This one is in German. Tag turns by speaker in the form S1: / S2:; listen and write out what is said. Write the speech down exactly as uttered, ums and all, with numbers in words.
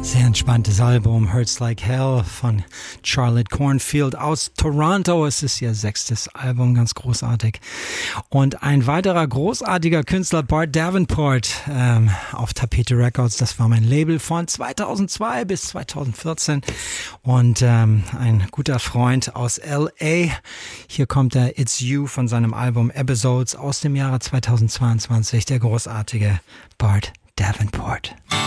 S1: Sehr entspanntes Album, Hurts Like Hell von Charlotte Cornfield aus Toronto. Es ist ihr sechstes Album, ganz großartig. Und ein weiterer großartiger Künstler, Bart Davenport, ähm, auf Tapete Records. Das war mein Label von zweitausendzwei bis zweitausendvierzehn. Und ähm, ein guter Freund aus L A. Hier kommt der It's You von seinem Album Episodes aus dem Jahre zweitausendzweiundzwanzig. Der großartige Bart Davenport.